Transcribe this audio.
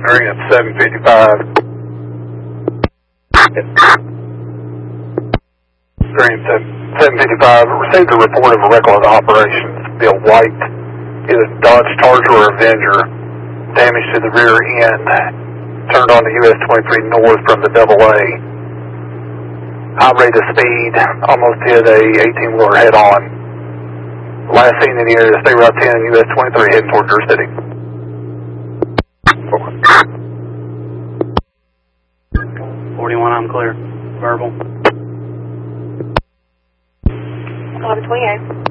Green at 755. Green 755. Received a report of a reckless operations. Be a white, either Dodge Charger or Avenger. Damage to the rear end. Turned on the US 23 north from the AA. High rate of speed. Almost hit a 18-wheeler head on. Last seen in the area, State Route 10, US 23 heading toward your city. 41, I'm clear. Verbal. 1128.